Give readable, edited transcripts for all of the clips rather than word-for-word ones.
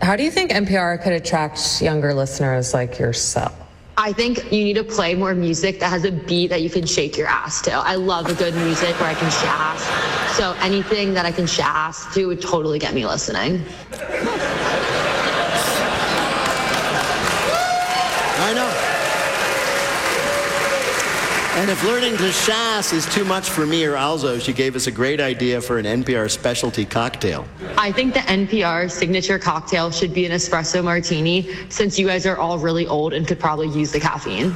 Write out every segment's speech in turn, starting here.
How do you think NPR could attract younger listeners like yourself? I think you need to play more music that has a beat that you can shake your ass to. I love a good music where I can shass. So anything that I can shass to would totally get me listening. I know. And if learning to shass is too much for me or Alzo, she gave us a great idea for an NPR specialty cocktail. I think the NPR signature cocktail should be an espresso martini, since you guys are all really old and could probably use the caffeine.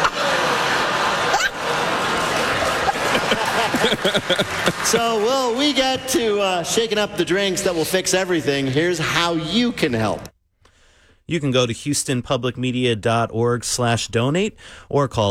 So, well, we get to shaking up the drinks that will fix everything. Here's how you can help. You can go to houstonpublicmedia.org/donate or call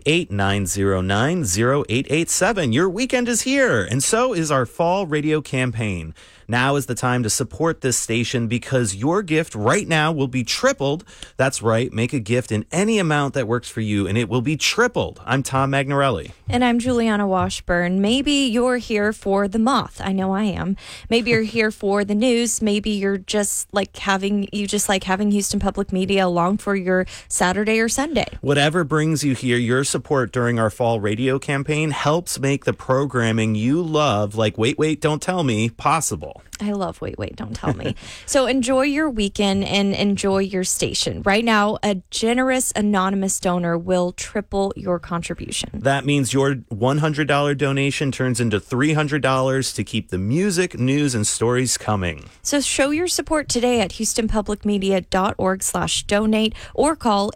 888-909-0887. Your weekend is here, and so is our fall radio campaign. Now is the time to support this station because your gift right now will be tripled. That's right. Make a gift in any amount that works for you, and it will be tripled. I'm Tom Magnarelli. And I'm Juliana Washburn. Maybe you're here for the moth. I know I am. Maybe you're here for the news. Maybe you're just like having Houston Public Media along for your Saturday or Sunday. Whatever brings you here, your support during our fall radio campaign helps make the programming you love, like Wait, Wait, Don't Tell Me, possible. I love Wait, Wait, Don't Tell Me. So enjoy your weekend and enjoy your station. Right now, a generous anonymous donor will triple your contribution. That means your $100 donation turns into $300 to keep the music, news, and stories coming. So show your support today at houstonpublicmedia.org/donate or call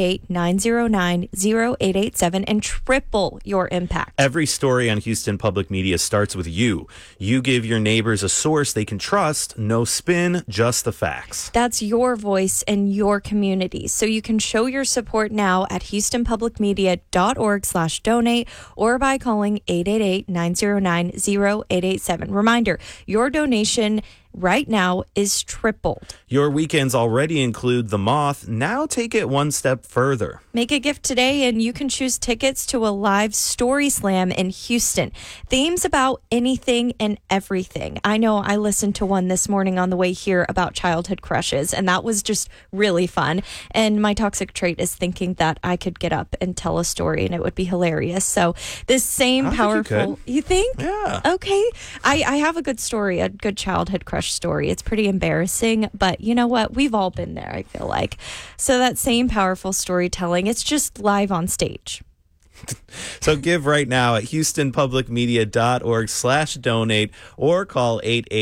888-909-0887 and triple your impact. Every story on Houston Public Media starts with you. You give your neighbors a source they can trust, no spin, just the facts. That's your voice and your community. So you can show your support now at houstonpublicmedia.org/donate or by calling 888-909-0887. Reminder, your donation right now is tripled. Your weekends already include The Moth. Now take it one step further. Make a gift today and you can choose tickets to a live story slam in Houston. Themes about anything and everything. I know I listened to one this morning on the way here about childhood crushes, and that was just really fun. And my toxic trait is thinking that I could get up and tell a story and it would be hilarious. So this same powerful... You think? Yeah. Okay. I have a good story, a good childhood crush story. It's pretty embarrassing, but you know what? We've all been there, I feel like. So that same powerful storytelling, it's just live on stage. So give right now at houstonpublicmedia.org/donate or call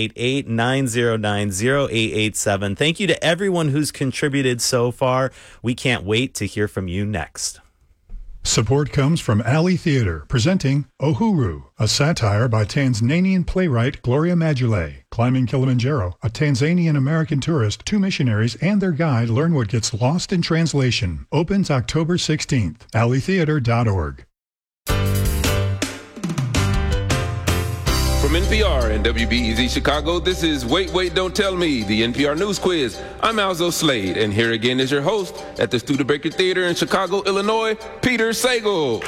888-909-0887. Thank you to everyone who's contributed so far. We can't wait to hear from you next. Support comes from Alley Theater, presenting Uhuru, a satire by Tanzanian playwright Gloria Maduele. Climbing Kilimanjaro, a Tanzanian-American tourist, two missionaries, and their guide learn what gets lost in translation. Opens October 16th. alleytheater.org. From NPR and WBEZ Chicago, this is Wait, Wait, Don't Tell Me, the NPR News Quiz. I'm Alzo Slade, and here again is your host at the Studebaker Theater in Chicago, Illinois, Peter Sagal.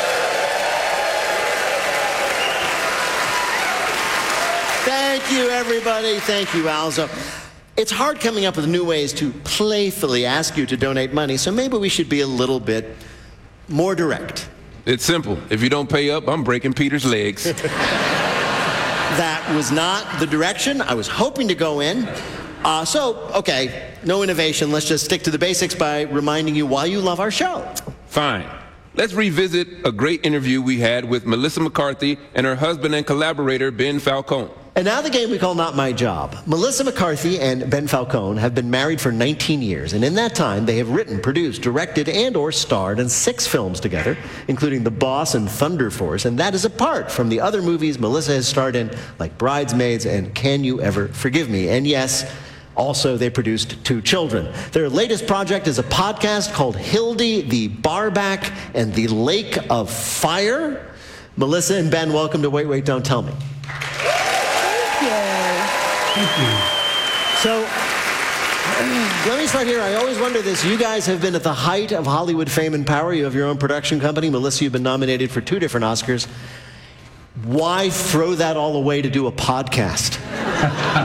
Thank you, everybody. Thank you, Alzo. It's hard coming up with new ways to playfully ask you to donate money, so maybe we should be a little bit more direct. It's simple. If you don't pay up, I'm breaking Peter's legs. That was not the direction I was hoping to go in. Okay, no innovation. Let's just stick to the basics by reminding you why you love our show. Fine. Let's revisit a great interview we had with Melissa McCarthy and her husband and collaborator, Ben Falcone. And now the game we call Not My Job. Melissa McCarthy and Ben Falcone have been married for 19 years, and in that time they have written, produced, directed, and or starred in 6 films together, including The Boss and Thunder Force, and that is apart from the other movies Melissa has starred in, like Bridesmaids and Can You Ever Forgive Me? And yes, also they produced 2 children. Their latest project is a podcast called Hildy, the Barback, and the Lake of Fire. Melissa and Ben, welcome to Wait, Wait, Don't Tell Me. Thank you. So, let me start here. I always wonder this. You guys have been at the height of Hollywood fame and power. You have your own production company. Melissa, you've been nominated for 2 different Oscars. Why throw that all away to do a podcast?